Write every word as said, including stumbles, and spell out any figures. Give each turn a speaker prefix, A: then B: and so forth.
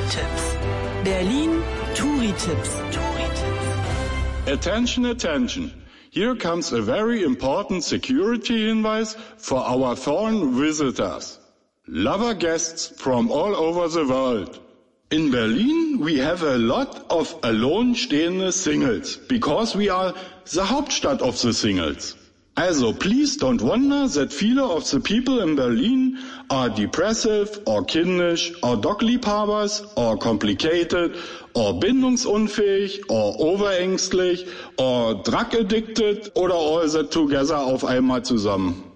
A: Touri-Tipps. Berlin Touri-Tipps.
B: Attention, attention. Here comes a very important security hinweis for our foreign visitors. Lover guests from all over the world. In Berlin we have a lot of alone stehende singles, because we are the Hauptstadt of the singles. Also please don't wonder that viele of the people in Berlin are depressive or kindisch or Dogliebhabers or complicated or bindungsunfähig or overängstlich or drug addicted oder all that together auf einmal zusammen.